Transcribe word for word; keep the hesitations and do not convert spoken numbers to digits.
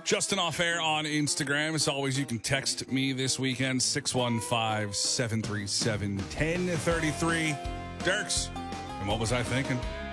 Justin Off Air on Instagram. As always, you can text me this weekend, six one five, seven three seven, one zero three three. Dirks, and what was I thinking?